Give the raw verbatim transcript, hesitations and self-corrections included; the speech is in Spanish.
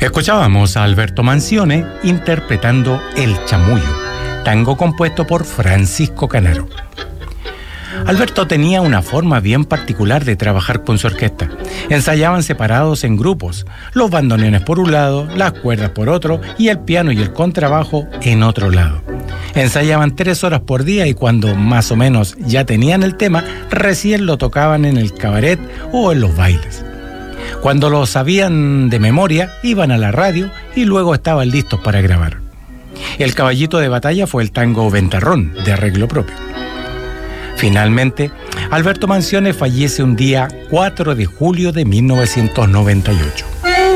Escuchábamos a Alberto Manzione interpretando El Chamullo, tango compuesto por Francisco Canaro. Alberto tenía una forma bien particular de trabajar con su orquesta. Ensayaban separados en grupos, los bandoneones por un lado, las cuerdas por otro y el piano y el contrabajo en otro lado. Ensayaban tres horas por día y cuando más o menos ya tenían el tema, recién lo tocaban en el cabaret o en los bailes. Cuando lo sabían de memoria, iban a la radio y luego estaban listos para grabar. El caballito de batalla fue el tango Ventarrón, de arreglo propio. Finalmente, Alberto Manzione fallece un día cuatro de julio de mil novecientos noventa y ocho.